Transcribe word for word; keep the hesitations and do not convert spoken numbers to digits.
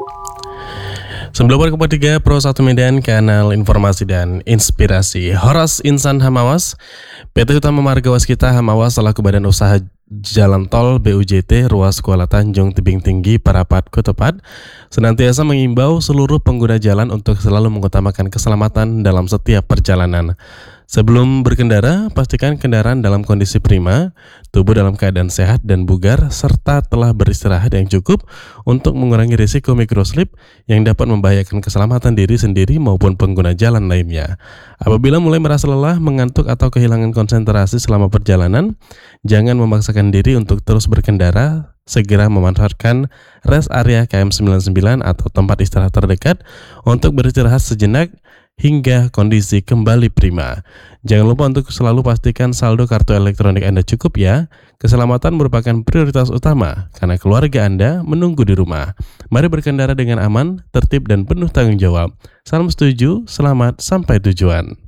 sembilan puluh tiga Pro satu Medan, kanal informasi dan inspirasi. Horas Insan Hamawas, P T Utama Marga Waskita Hamawas selaku Badan Usaha Jalan Tol B U J T Ruas Kuala Tanjung Tebing Tinggi Parapat Kutepat senantiasa mengimbau seluruh pengguna jalan untuk selalu mengutamakan keselamatan dalam setiap perjalanan. Sebelum berkendara, pastikan kendaraan dalam kondisi prima, tubuh dalam keadaan sehat dan bugar, serta telah beristirahat yang cukup untuk mengurangi risiko microslip yang dapat membahayakan keselamatan diri sendiri maupun pengguna jalan lainnya. Apabila mulai merasa lelah, mengantuk atau kehilangan konsentrasi selama perjalanan, jangan memaksakan diri untuk terus berkendara. Segera memanfaatkan rest area K M sembilan puluh sembilan atau tempat istirahat terdekat untuk beristirahat sejenak hingga kondisi kembali prima. Jangan lupa untuk selalu pastikan saldo kartu elektronik Anda cukup ya. Keselamatan merupakan prioritas utama karena keluarga Anda menunggu di rumah. Mari berkendara dengan aman, tertib dan penuh tanggung jawab. Salam setuju, selamat sampai tujuan.